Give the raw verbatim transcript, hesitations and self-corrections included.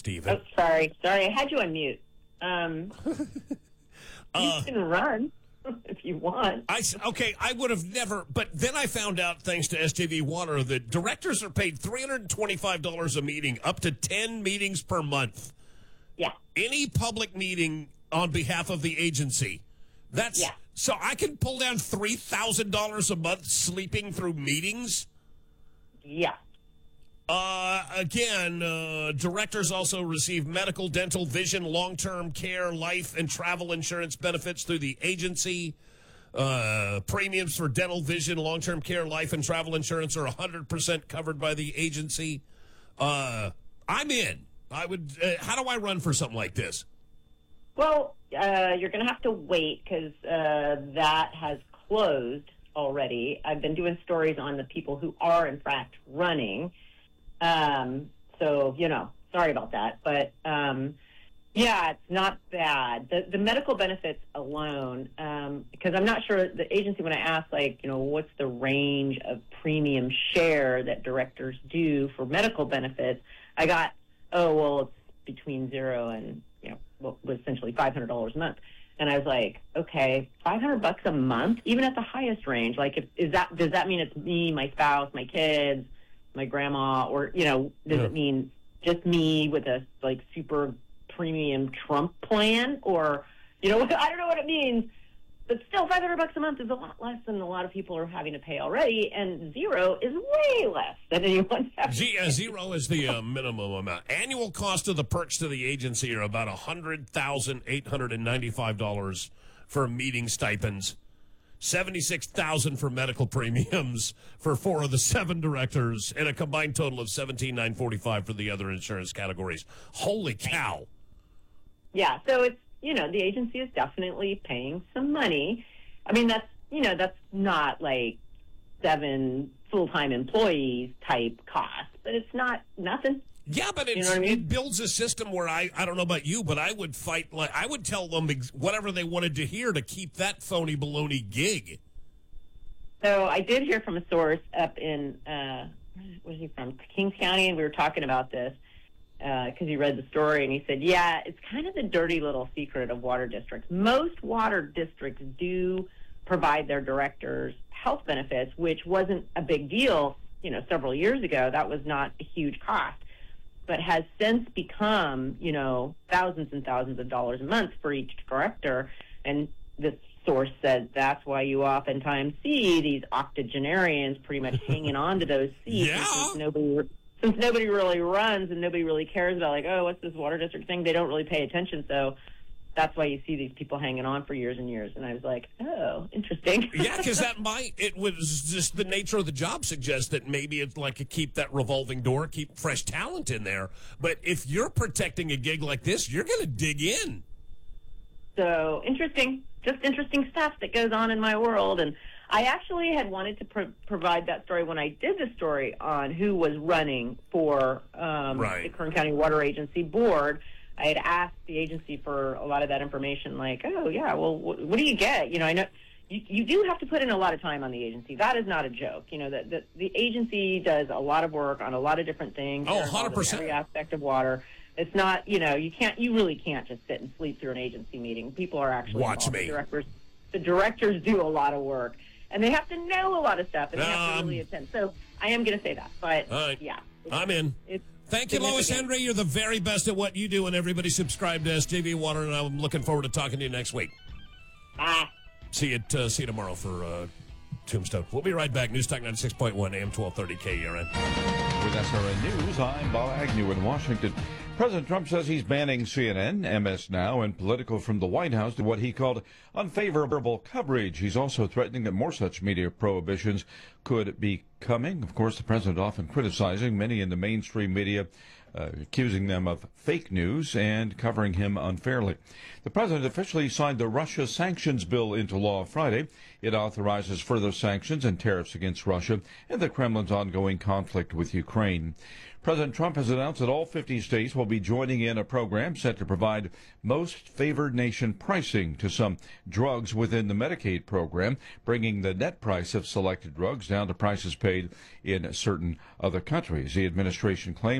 Stephen. Oh, sorry. Sorry, I had you on mute. Um, uh, you can run if you want. I, okay, I would have never, but then I found out, thanks to S J V Water, that directors are paid three hundred twenty-five dollars a meeting, up to ten meetings per month. Yeah. Any public meeting on behalf of the agency. That's yeah. So I can pull down three thousand dollars a month sleeping through meetings? Yeah. Uh, again, uh, directors also receive medical, dental, vision, long-term care, life, and travel insurance benefits through the agency. Uh, premiums for dental, vision, long-term care, life, and travel insurance are one hundred percent covered by the agency. Uh, I'm in. I would. Uh, how do I run for something like this? Well, uh, you're going to have to wait because uh, that has closed already. I've been doing stories on the people who are, in fact, running. Um, so, you know, sorry about that. But, um, yeah, it's not bad. The, the medical benefits alone, um, because I'm not sure the agency, when I asked, like, you know, what's the range of premium share that directors do for medical benefits, I got, oh, well, it's between zero and, you know, what was essentially five hundred dollars a month. And I was like, okay, five hundred bucks a month, even at the highest range. Like, if, is that, does that mean it's me, my spouse, my kids, my grandma, or, you know, does yeah. it mean just me with a, like, super premium Trump plan? Or, you know, I don't know what it means. But still, five hundred bucks a month is a lot less than a lot of people are having to pay already, and zero is way less than anyone's having G- uh, Zero is the uh, minimum amount. Annual cost of the perks to the agency are about one hundred thousand eight hundred ninety-five dollars for meeting stipends, seventy-six thousand dollars for medical premiums for four of the seven directors, and a combined total of seventeen thousand nine hundred forty-five dollars for the other insurance categories. Holy cow. Yeah, so it's, you know, the agency is definitely paying some money. I mean, that's, you know, that's not like seven full-time employees type cost, but it's not nothing. Yeah, but it's, you know what I mean? It builds a system where I, I don't know about you, but I would fight, like, I would tell them ex- whatever they wanted to hear to keep that phony baloney gig. So I did hear from a source up in, uh, where's he from? Kings County, and we were talking about this. Because uh, he read the story, and he said, yeah, it's kind of the dirty little secret of water districts. Most water districts do provide their directors health benefits, which wasn't a big deal, you know, several years ago. That was not a huge cost, but has since become, you know, thousands and thousands of dollars a month for each director. And this source said that's why you oftentimes see these octogenarians pretty much hanging on to those seats. Yeah. Since nobody... Since nobody really runs and nobody really cares about, like, oh, what's this water district thing? They don't really pay attention, so that's why you see these people hanging on for years and years. And I was like, oh, interesting. Yeah, because that might, it was just the nature of the job suggests that maybe it's like a keep that revolving door, keep fresh talent in there. But if you're protecting a gig like this, you're going to dig in. So interesting, just interesting stuff that goes on in my world. And I actually had wanted to pro- provide that story when I did the story on who was running for um, right. the Kern County Water Agency board. I had asked the agency for a lot of that information, like, oh, yeah, well, wh- what do you get? You know, I know you, you do have to put in a lot of time on the agency. That is not a joke. You know, the, the, the agency does a lot of work on a lot of different things. Oh, one hundred percent. Every aspect of water. It's not, you know, you can't, you really can't just sit and sleep through an agency meeting. People are actually Watch involved. me. The directors, the directors do a lot of work. And they have to know a lot of stuff, and they have to really attend. So I am going to say that, but right. yeah. I'm in. It's Thank you, Lois Henry. You're the very best at what you do, and everybody subscribe to S J V Water, and I'm looking forward to talking to you next week. Bye. See you, uh, see you tomorrow for uh, Tombstone. We'll be right back. News Talk ninety-six point one, A M twelve thirty K R N. With S R N News, I'm Bob Agnew in Washington. President Trump says he's banning C N N, M S Now, and Politico from the White House to what he called unfavorable coverage. He's also threatening that more such media prohibitions could be coming. Of course, the president often criticizing many in the mainstream media, uh, accusing them of fake news and covering him unfairly. The president officially signed the Russia sanctions bill into law Friday. It authorizes further sanctions and tariffs against Russia and the Kremlin's ongoing conflict with Ukraine. President Trump has announced that all fifty states will be joining in a program set to provide most favored nation pricing to some drugs within the Medicaid program, bringing the net price of selected drugs down to prices paid in certain other countries. The administration claims